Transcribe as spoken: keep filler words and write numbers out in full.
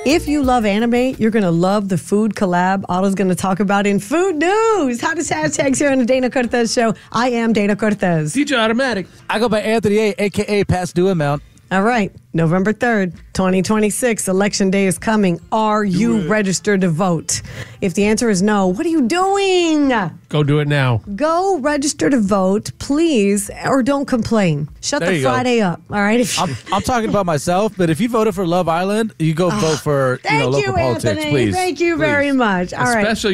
If you love anime, you're going to love the food collab Otto's going to talk about in Food News. Hottest hashtags here on the Dana Cortez Show. I am Dana Cortez. D J Automatic. I go by Anthony A, a k a Past Due Amount. All right, November third, twenty twenty-six, Election Day is coming. Are you it. registered to vote? If the answer is no, what are you doing? Go do it now. Go register to vote, please, or don't complain. Shut There the you go. Friday up, all right? If I'm, I'm talking about myself, but if you voted for Love Island, you go vote for you know Thank local you, politics, Anthony. please. Thank you very Please. much. All right. Especially